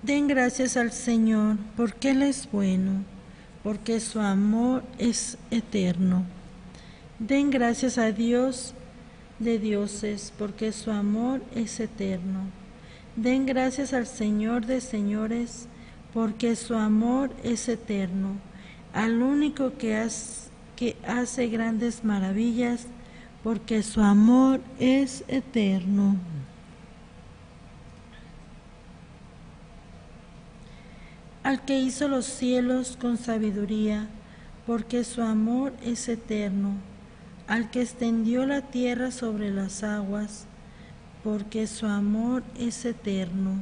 Den gracias al Señor, porque Él es bueno, porque su amor es eterno. Den gracias a Dios de dioses, porque su amor es eterno. Den gracias al Señor de señores, porque su amor es eterno. Al único que hace grandes maravillas, porque su amor es eterno. Al que hizo los cielos con sabiduría, porque su amor es eterno. Al que extendió la tierra sobre las aguas, porque su amor es eterno.